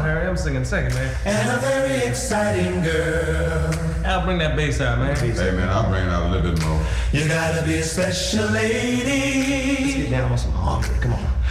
Harry. I'm singing second, man. And a very exciting girl. I'll bring that bass out, man. Hey, man, I'll bring it out a little bit more. You gotta be a special lady. Let's get down on some hungry. Come on.